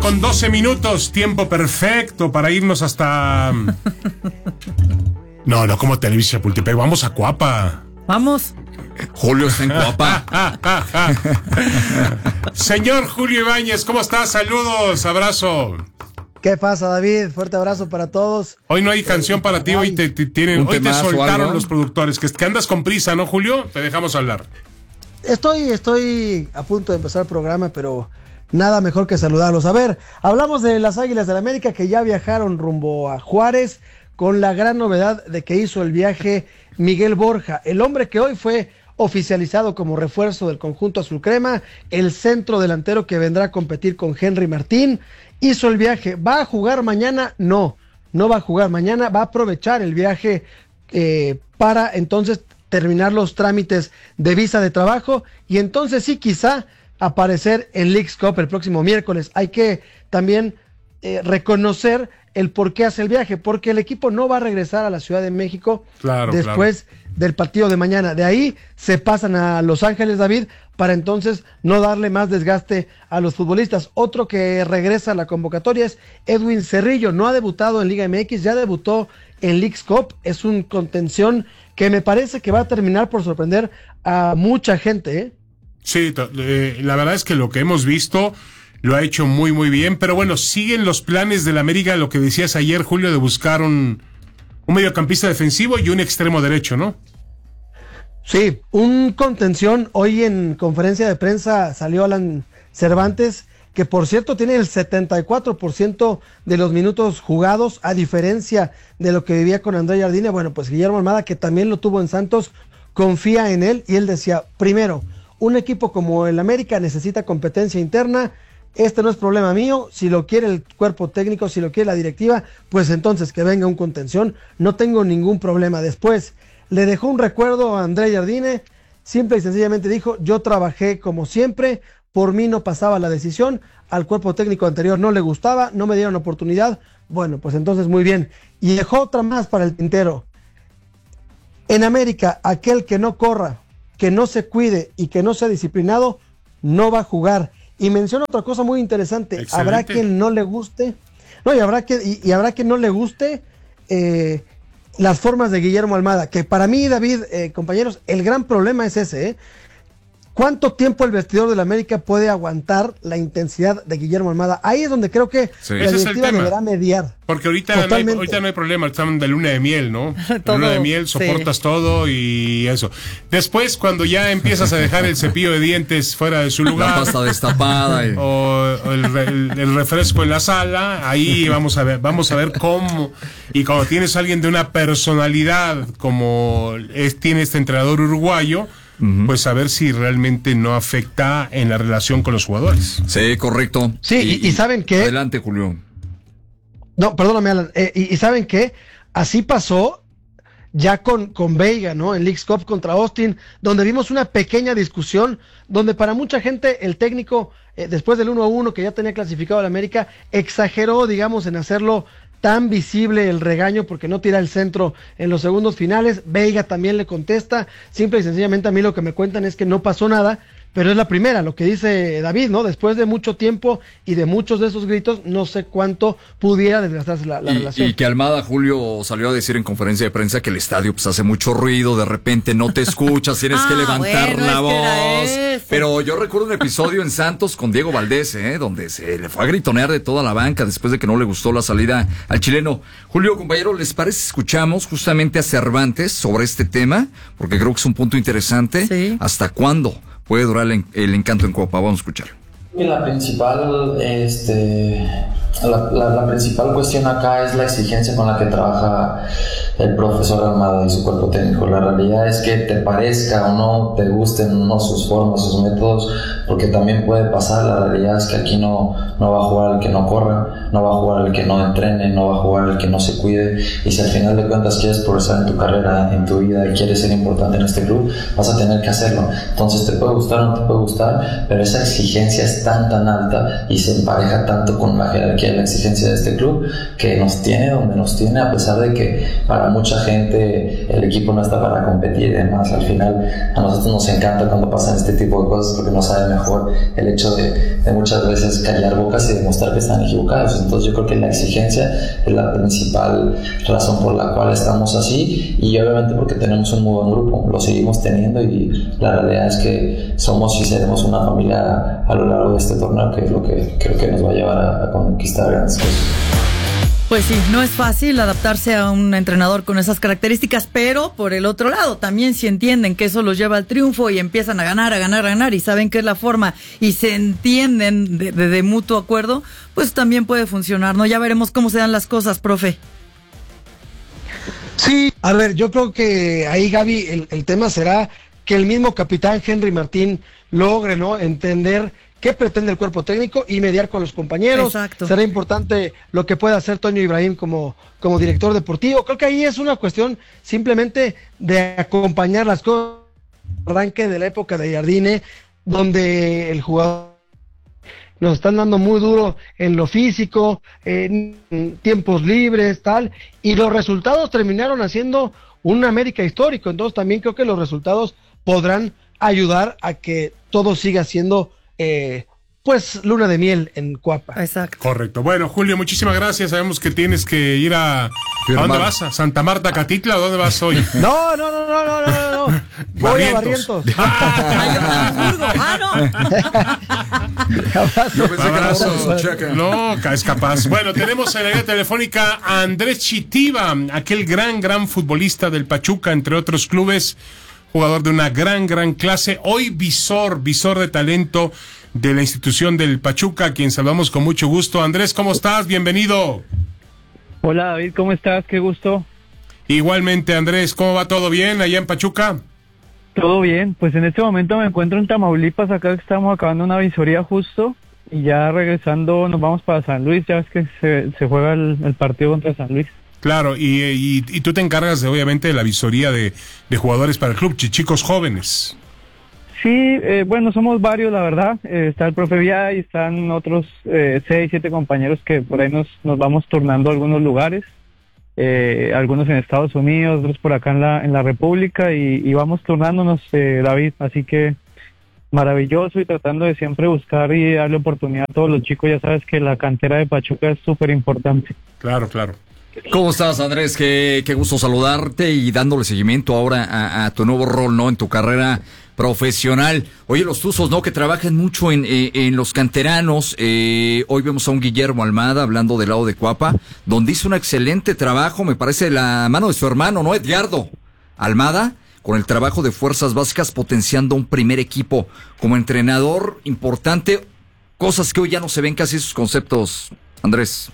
Con 12 minutos, tiempo perfecto para irnos hasta... No, como Televisa Chapultepec, vamos a Coapa. Vamos. Julio está en Coapa. Señor Julio Ibáñez, ¿cómo estás? Saludos, abrazo. ¿Qué pasa, David? Fuerte abrazo para todos. Hoy no hay canción para ti, hoy te soltaron los productores. Que andas con prisa, ¿no, Julio? Te dejamos hablar. Estoy a punto de empezar el programa, pero nada mejor que saludarlos. A ver, hablamos de las Águilas del América que ya viajaron rumbo a Juárez con la gran novedad de que hizo el viaje Miguel Borja, el hombre que hoy fue oficializado como refuerzo del conjunto azul crema, el centro delantero que vendrá a competir con Henry Martín. Hizo el viaje. ¿Va a jugar mañana? No va a jugar mañana, va a aprovechar el viaje para entonces terminar los trámites de visa de trabajo y entonces sí quizá aparecer en Leagues Cup el próximo miércoles. Hay que también reconocer el por qué hace el viaje, porque el equipo no va a regresar a la Ciudad de México después del partido de mañana. De ahí se pasan a Los Ángeles, David, para entonces no darle más desgaste a los futbolistas. Otro que regresa a la convocatoria es Edwin Cerrillo. No ha debutado en Liga MX, ya debutó en Leagues Cup. Es un contención que me parece que va a terminar por sorprender a mucha gente, ¿eh? Sí, la verdad es que lo que hemos visto lo ha hecho muy, muy bien. Pero bueno, siguen los planes del América, lo que decías ayer, Julio, de buscar un mediocampista defensivo y un extremo derecho, ¿no? Sí, un contención. Hoy en conferencia de prensa salió Alan Cervantes, que por cierto tiene el 74% de los minutos jugados, a diferencia de lo que vivía con André Jardine. Bueno, pues Guillermo Almada, que también lo tuvo en Santos, confía en él y él decía, primero, un equipo como el América necesita competencia interna. Este no es problema mío, si lo quiere el cuerpo técnico, si lo quiere la directiva, pues entonces que venga un contención, no tengo ningún problema. Después le dejó un recuerdo a André Jardine, simple y sencillamente dijo, yo trabajé como siempre, por mí no pasaba la decisión, al cuerpo técnico anterior no le gustaba, no me dieron oportunidad, bueno, pues entonces muy bien. Y dejó otra más para el tintero. En América, aquel que no corra, que no se cuide y que no sea disciplinado, no va a jugar. Y menciona otra cosa muy interesante. Excelente. Habrá quien no le guste, y habrá quien no le guste las formas de Guillermo Almada, que para mí, David, compañeros, el gran problema es ese, ¿cuánto tiempo el vestidor del América puede aguantar la intensidad de Guillermo Almada? Ahí es donde creo que la directiva deberá mediar. Porque ahorita no hay problema, están de luna de miel, ¿no? De luna de miel, soportas todo y eso. Después, cuando ya empiezas a dejar el cepillo de dientes fuera de su lugar, la pasta destapada o el refresco en la sala, ahí vamos a ver cómo. Y cuando tienes a alguien de una personalidad como tiene este entrenador uruguayo, pues a ver si realmente no afecta en la relación con los jugadores. Sí, correcto. Sí, y ¿saben qué? Adelante, Julio. No, perdóname, Alan. Y ¿saben qué? Así pasó ya con Veiga, ¿no? En Leagues Cup contra Austin, donde vimos una pequeña discusión, donde para mucha gente el técnico, después del 1-1 que ya tenía clasificado al América, exageró, digamos, en hacerlo tan visible el regaño porque no tira el centro en los segundos finales. Veiga también le contesta, simple y sencillamente a mí lo que me cuentan es que no pasó nada, pero es la primera, lo que dice David, ¿no? Después de mucho tiempo y de muchos de esos gritos, no sé cuánto pudiera desgastarse la relación. Y que Almada, Julio, salió a decir en conferencia de prensa que el estadio pues hace mucho ruido, de repente no te escuchas, tienes que levantar la voz. Pero yo recuerdo un episodio en Santos con Diego Valdés, donde se le fue a gritonear de toda la banca después de que no le gustó la salida al chileno. Julio, compañero, ¿les parece si escuchamos justamente a Cervantes sobre este tema? Porque creo que es un punto interesante. Sí. ¿Hasta cuándo puede durar el encanto en Coapa? Vamos a escuchar. La principal, la principal cuestión acá es la exigencia con la que trabaja el profesor Almada y su cuerpo técnico. La realidad es que te parezca o no, te gusten o no sus formas, sus métodos, porque también puede pasar. La realidad es que aquí no va a jugar el que no corra, no va a jugar el que no entrene, no va a jugar el que no se cuide. Y si al final de cuentas quieres progresar en tu carrera, en tu vida, y quieres ser importante en este club, vas a tener que hacerlo. Entonces te puede gustar o no te puede gustar, pero esa exigencia es tan alta y se empareja tanto con la jerarquía aquí es la exigencia de este club, que nos tiene donde nos tiene, a pesar de que para mucha gente el equipo no está para competir y demás. Al final a nosotros nos encanta cuando pasan este tipo de cosas, porque nos sabe mejor el hecho de muchas veces callar bocas y demostrar que están equivocados. Entonces yo creo que la exigencia es la principal razón por la cual estamos así, y obviamente porque tenemos un muy buen grupo, lo seguimos teniendo, y la realidad es que somos y seremos una familia a lo largo de este torneo, que es lo que creo que nos va a llevar a conquistar grandes cosas. Pues sí, no es fácil adaptarse a un entrenador con esas características, pero por el otro lado, también si entienden que eso los lleva al triunfo y empiezan a ganar y saben que es la forma y se entienden de mutuo acuerdo, pues también puede funcionar, ¿no? Ya veremos cómo se dan las cosas, profe. Sí, a ver, yo creo que ahí, Gaby, el tema será que el mismo capitán Henry Martín logre, ¿no?, entender qué pretende el cuerpo técnico y mediar con los compañeros. Exacto. Será importante lo que pueda hacer Toño Ibrahim como director deportivo. Creo que ahí es una cuestión simplemente de acompañar las cosas. Arranque de la época de Jardine, donde el jugador nos están dando muy duro en lo físico, en tiempos libres, tal, y los resultados terminaron haciendo un América histórico. Entonces también creo que los resultados podrán ayudar a que todo siga siendo pues luna de miel en Cuapa. Exacto. Correcto. Bueno, Julio, muchísimas gracias. Sabemos que tienes que ir ¿a dónde vas? ¿A Santa Marta, Catitla, o dónde vas hoy? No. Voy a Barrientos. Yo pensé que no, es capaz. Bueno, tenemos en la línea telefónica a Andrés Chitiba, aquel gran futbolista del Pachuca, entre otros clubes, jugador de una gran clase, hoy visor de talento de la institución del Pachuca, a quien saludamos con mucho gusto. Andrés, ¿cómo estás? Bienvenido. Hola David, ¿cómo estás? Qué gusto. Igualmente, Andrés, ¿cómo va todo bien allá en Pachuca? Todo bien, pues en este momento me encuentro en Tamaulipas, acá estamos acabando una visoría justo, y ya regresando nos vamos para San Luis, ya ves que se juega el partido contra San Luis. Claro, y tú te encargas obviamente de la visoría de jugadores para el club, chicos jóvenes. Sí, bueno, somos varios, la verdad. Está el profe Vía y están otros 6, 7 compañeros que por ahí nos vamos turnando a algunos lugares. Algunos en Estados Unidos, otros por acá en la República, y vamos turnándonos, David. Así que maravilloso, y tratando de siempre buscar y darle oportunidad a todos los chicos. Ya sabes que la cantera de Pachuca es súper importante. Claro. ¿Cómo estás, Andrés? Qué gusto saludarte y dándole seguimiento ahora a tu nuevo rol, ¿no?, en tu carrera profesional. Oye, los Tuzos, ¿no?, que trabajan mucho en los canteranos. Hoy vemos a un Guillermo Almada hablando del lado de Cuapa, donde hizo un excelente trabajo, me parece, de la mano de su hermano, ¿no?, Edgardo Almada, con el trabajo de fuerzas básicas, potenciando un primer equipo como entrenador importante. Cosas que hoy ya no se ven casi esos conceptos, Andrés.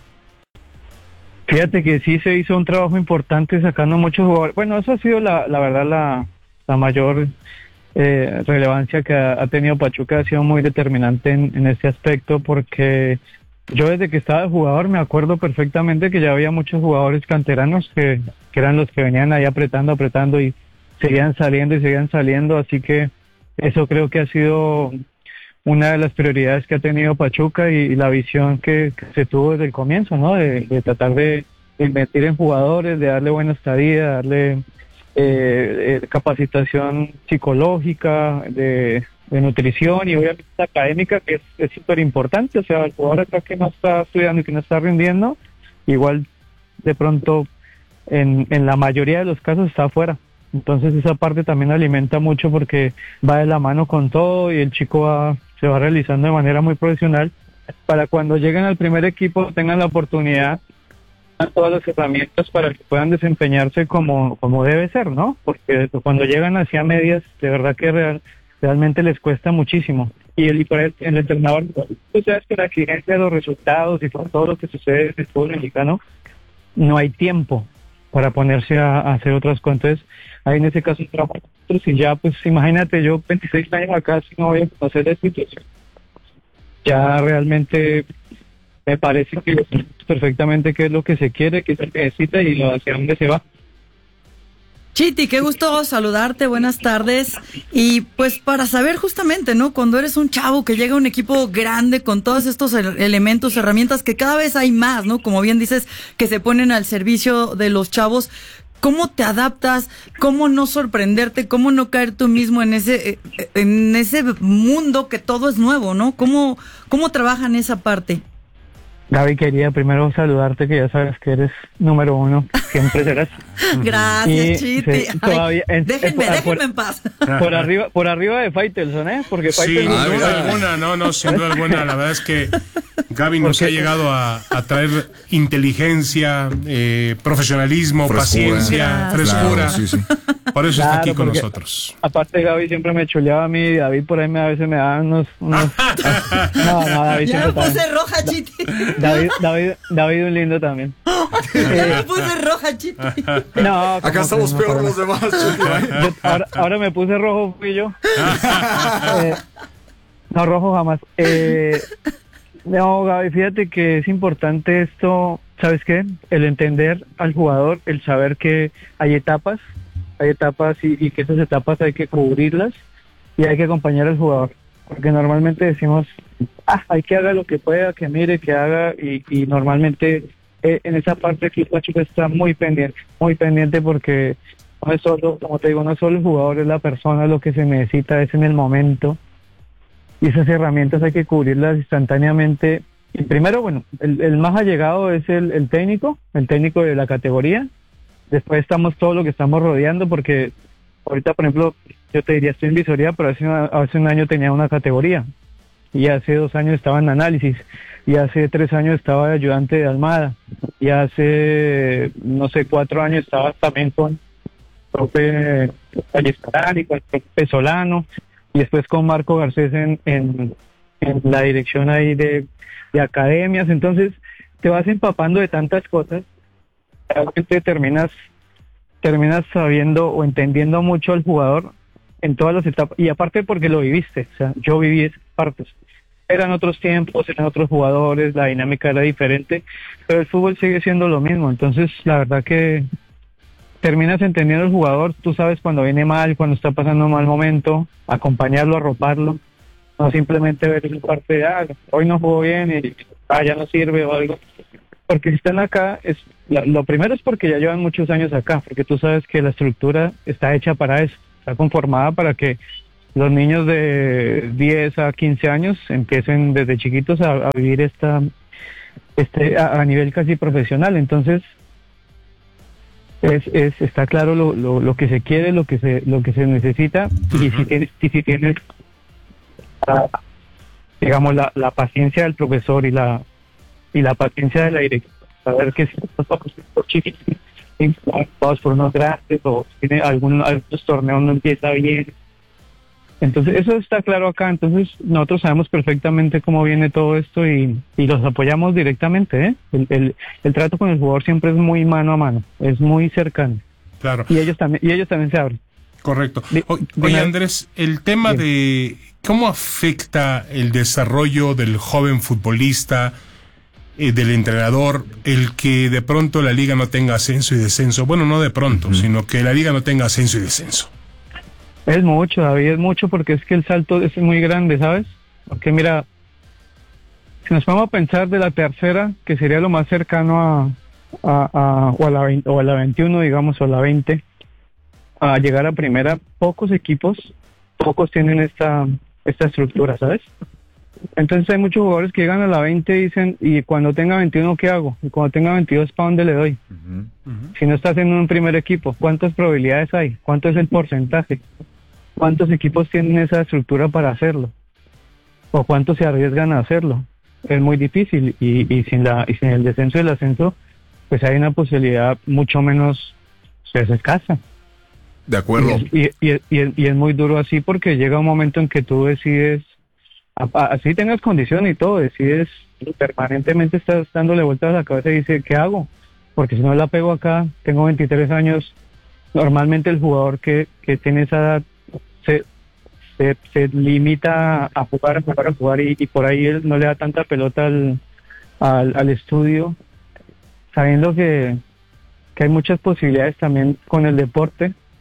Fíjate que sí se hizo un trabajo importante sacando muchos jugadores. Bueno, eso ha sido la verdad la mayor relevancia que ha tenido Pachuca. Ha sido muy determinante en este aspecto, porque yo desde que estaba de jugador me acuerdo perfectamente que ya había muchos jugadores canteranos que eran los que venían ahí apretando y seguían saliendo, así que eso creo que ha sido una de las prioridades que ha tenido Pachuca, y la visión que se tuvo desde el comienzo, ¿no? De tratar de invertir en jugadores, de darle buena estadía, darle capacitación psicológica, de nutrición y obviamente académica, que es súper importante. O sea, el jugador acá que no está estudiando y que no está rindiendo, igual de pronto en la mayoría de los casos está afuera. Entonces esa parte también alimenta mucho, porque va de la mano con todo y el chico se va realizando de manera muy profesional, para cuando lleguen al primer equipo tengan la oportunidad, todas las herramientas para que puedan desempeñarse como debe ser, ¿no? Porque cuando llegan hacia medias, de verdad que realmente les cuesta muchísimo. Y para el entrenador, tú sabes que la exigencia de los resultados y todo lo que sucede en el fútbol mexicano, no hay tiempo para ponerse a hacer otras cosas. Entonces, ahí en ese caso trabajo. Y ya, pues imagínate, yo 26 años acá, si no voy a conocer la situación. Ya realmente me parece que perfectamente qué es lo que se quiere, qué se necesita y hacia dónde se va. Chiti, qué gusto saludarte, buenas tardes. Y pues para saber justamente, ¿no? Cuando eres un chavo que llega a un equipo grande con todos estos elementos, herramientas que cada vez hay más, ¿no? Como bien dices, que se ponen al servicio de los chavos. ¿Cómo te adaptas? ¿Cómo no sorprenderte? ¿Cómo no caer tú mismo en ese mundo que todo es nuevo, ¿no? ¿Cómo trabajan esa parte? Gaby, quería primero saludarte, que ya sabes que eres número uno, siempre serás. Gracias, Chiti. Sí, todavía, déjenme en paz. Por arriba de Faitelson, ¿eh? Porque Sí, Faitelson, sin duda alguna, sin duda alguna. La verdad es que Gaby nos ha llegado a traer inteligencia, profesionalismo, paciencia, frescura. Claro, sí. Por eso está aquí con nosotros. Aparte, Gaby siempre me chuleaba a mí, David por ahí a veces me da unos... No, David ya siempre me puse también. roja, Chiti. David un lindo también. Ya me puse roja, Chiti. No, Acá estamos peor los demás. ahora me puse rojo, fui yo. No, rojo jamás. No, Gaby, fíjate que es importante esto, ¿sabes qué? El entender al jugador, el saber que hay etapas y que esas etapas hay que cubrirlas y hay que acompañar al jugador. Porque normalmente decimos, hay que haga lo que pueda, que mire, que haga, y normalmente en esa parte aquí Pachuca está muy pendiente porque no es solo, como te digo, no es solo el jugador, es la persona, lo que se necesita es en el momento, y esas herramientas hay que cubrirlas instantáneamente. Y primero, bueno, el más allegado es el técnico de la categoría. Después estamos todo lo que estamos rodeando, porque ahorita, por ejemplo, yo te diría, estoy en visoría, pero hace un año tenía una categoría, y hace 2 años estaba en análisis, y hace 3 años estaba de ayudante de Almada, y hace, 4 años estaba también con el profe Ayestarán y con el profe Solano, y después con Marco Garcés en la dirección ahí de academias. Entonces te vas empapando de tantas cosas, realmente terminas sabiendo o entendiendo mucho al jugador en todas las etapas, y aparte porque lo viviste, o sea, yo viví esas partes. Eran otros tiempos, eran otros jugadores, la dinámica era diferente, pero el fútbol sigue siendo lo mismo. Entonces la verdad que terminas entendiendo al jugador, tú sabes cuando viene mal, cuando está pasando un mal momento, acompañarlo, arroparlo, no simplemente ver esa parte de, hoy no jugó bien y ya no sirve o algo. Porque si están acá, lo primero es porque ya llevan muchos años acá, porque tú sabes que la estructura está hecha para eso, está conformada para que los niños de 10 a 15 años empiecen desde chiquitos a vivir a nivel casi profesional. Entonces está claro lo que se quiere, lo que se necesita, y si tienes digamos la paciencia del profesor y la paciencia de la dirección, saber que si estamos por chiquitos, vamos por unos grandes, o tiene algunos torneos no empieza bien. Entonces eso está claro acá. Entonces nosotros sabemos perfectamente cómo viene todo esto y los apoyamos directamente, ¿eh? El trato con el jugador siempre es muy mano a mano, es muy cercano. Claro. Y ellos también se abren. Correcto. Oye, Andrés, el tema de cómo afecta el desarrollo del joven futbolista, del entrenador, el que de pronto la liga no tenga ascenso y descenso. Bueno, no de pronto, sino que la liga no tenga ascenso y descenso. Es mucho, David, es mucho, porque es que el salto es muy grande, ¿sabes? Porque mira, si nos vamos a pensar de la tercera, que sería lo más cercano a la 21, digamos, o a la 20, a llegar a primera, pocos tienen esta estructura, ¿sabes? Entonces hay muchos jugadores que llegan a la 20 y dicen, y cuando tenga 21, ¿qué hago? Y cuando tenga 22, ¿para dónde le doy? Si no estás en un primer equipo, ¿cuántas probabilidades hay? ¿Cuánto es el porcentaje? ¿Cuántos equipos tienen esa estructura para hacerlo? ¿O cuántos se arriesgan a hacerlo? Es muy difícil, y sin el descenso y el ascenso, pues hay una posibilidad mucho menos escasa. De acuerdo. Y es muy duro así, porque llega un momento en que tú decides, así tengas condición y todo, decides, permanentemente estás dándole vueltas a la cabeza y dices, ¿qué hago? Porque si no la pego acá, tengo 23 años, normalmente el jugador que tiene esa edad se limita a jugar, y por ahí él no le da tanta pelota al estudio, sabiendo que hay muchas posibilidades también con el deporte,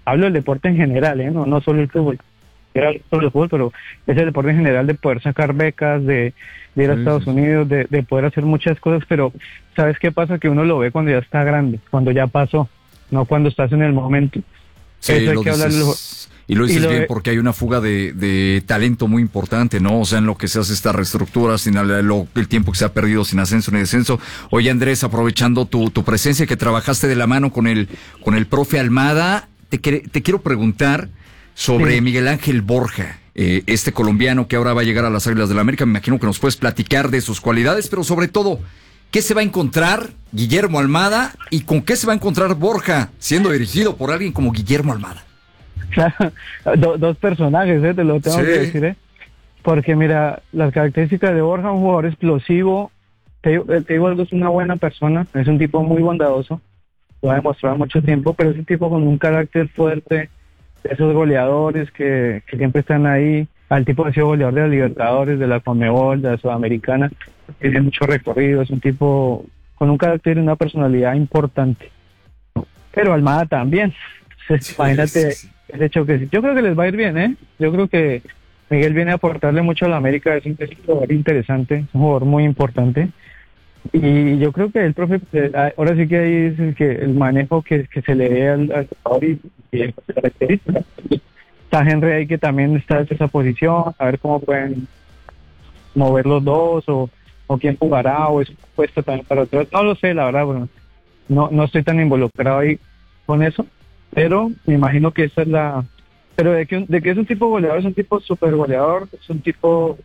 hablo del deporte en general, no solo el fútbol, era solo el fútbol, pero es el deporte en general de poder sacar becas, de ir a Estados Unidos, de poder hacer muchas cosas, pero ¿sabes qué pasa? Que uno lo ve cuando ya está grande, cuando ya pasó, no cuando estás en el momento. Sí, Eso hay lo que hablarlo. y lo dices bien porque hay una fuga de talento muy importante, ¿no? O sea, en lo que se hace esta reestructura, sin el tiempo que se ha perdido sin ascenso ni descenso. Oye, Andrés, aprovechando tu presencia, que trabajaste de la mano con el profe Almada, te quiero preguntar sobre Miguel Ángel Borja, este colombiano que ahora va a llegar a las Águilas del la América. Me imagino que nos puedes platicar de sus cualidades, pero sobre todo, ¿qué se va a encontrar Guillermo Almada y con qué se va a encontrar Borja siendo dirigido por alguien como Guillermo Almada? Claro, dos personajes, te lo tengo que decir, porque mira, las características de Borja, un jugador explosivo, te digo algo, es una buena persona, es un tipo muy bondadoso, lo ha demostrado mucho tiempo, pero es un tipo con un carácter fuerte, esos goleadores que siempre están ahí. Al tipo que ha sido goleador de la Libertadores, de la Conmebol, de la Sudamericana, tiene mucho recorrido, es un tipo con un carácter y una personalidad importante. Pero Almada también, imagínate ese choque. Yo creo que les va a ir bien, Yo creo que Miguel viene a aportarle mucho a la América, es un jugador interesante, es un jugador muy importante. Y yo creo que el profe, ahora sí que ahí es el manejo que se le dé al jugador y las características. Está Henry ahí que también está en esa posición, a ver cómo pueden mover los dos o quién jugará o es puesto también para otros. No lo sé, la verdad, bueno, no estoy tan involucrado ahí con eso, pero me imagino que esa es la... Pero de que es un tipo goleador, es un tipo súper goleador, es un tipo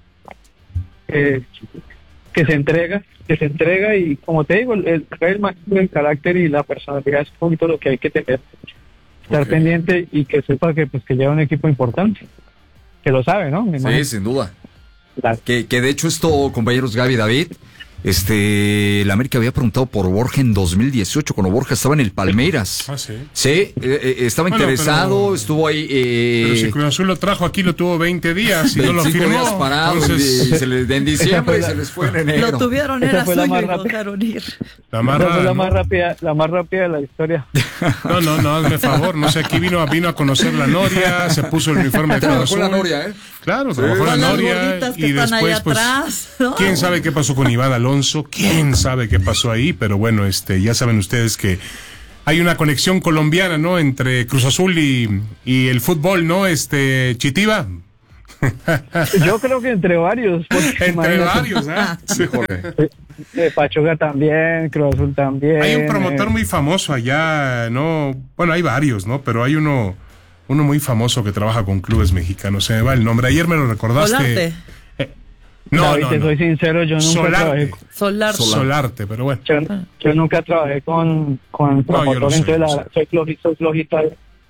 que se entrega y como te digo, el carácter y la personalidad es un poquito lo que hay que tener. Estar pendiente y que sepa que lleva un equipo importante, que lo sabe, ¿no? Sí, sin duda. Que de hecho esto, compañeros Gaby y David, la América había preguntado por Borja en 2018, cuando Borja estaba en el Palmeiras. Ah, sí. Sí, estaba interesado, pero, estuvo ahí. Pero si Cruz Azul lo trajo aquí, lo tuvo 20 días y no lo firmó. Días parados, entonces, en diciembre y se les fue en enero. Lo tuvieron, era suyo y lo dejaron ir. La más rápida de la historia. No, hazme favor, no sé, aquí vino a conocer la Noria, se puso el uniforme de Cruz Azul. la Noria, Claro, trabajó la Noria y después, pues, ¿no? ¿Quién sabe qué pasó con Iván Alonso? ¿Quién sabe qué pasó ahí? Pero bueno, ya saben ustedes que hay una conexión colombiana, ¿no? Entre Cruz Azul y el fútbol, ¿no? Chitiba. Yo creo que entre varios. Entre varios, Sí, Pachuca también, Cruz Azul también. Hay un promotor muy famoso allá, ¿no? Bueno, hay varios, ¿no? Pero hay uno muy famoso que trabaja con clubes mexicanos. Se me va el nombre. Ayer me lo recordaste. Solarte. No. Te soy sincero, yo nunca trabajé. Solarte, pero bueno. Yo nunca trabajé con promotor, entonces soy flojita.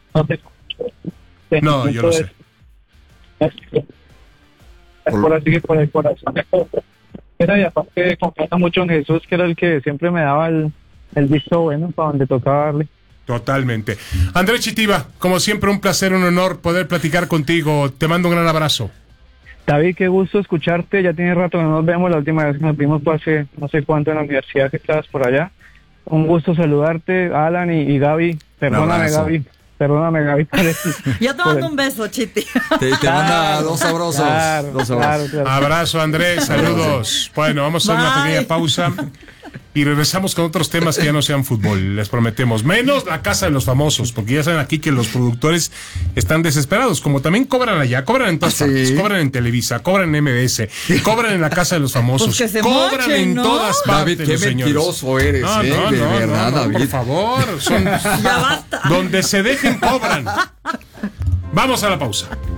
No, yo lo sé. Por así que por el corazón. Era y aparte confía mucho en Jesús, que era el que siempre me daba el visto bueno para donde tocaba darle. Totalmente. Andrés Chitiba, como siempre, un placer, un honor poder platicar contigo. Te mando un gran abrazo. David, qué gusto escucharte. Ya tiene rato que no nos vemos. La última vez que nos vimos fue hace no sé cuánto en la universidad que estabas por allá. Un gusto saludarte, Alan y Gaby. Perdóname, Gaby. Ya te mando un beso, Chiti. Te manda dos abrazos. Claro. Abrazo, Andrés. Saludos. Bueno, vamos a hacer una pequeña pausa y regresamos con otros temas que ya no sean fútbol, les prometemos. Menos la casa de los famosos, porque ya saben aquí que los productores están desesperados, como también cobran allá, cobran en todas partes, cobran en Televisa, cobran en MBS, cobran en la casa de los famosos, pues cobran mochen, en todas partes. David, qué mentiroso eres, de verdad, David. Por favor, ya basta. Donde se dejen cobran. Vamos a la pausa.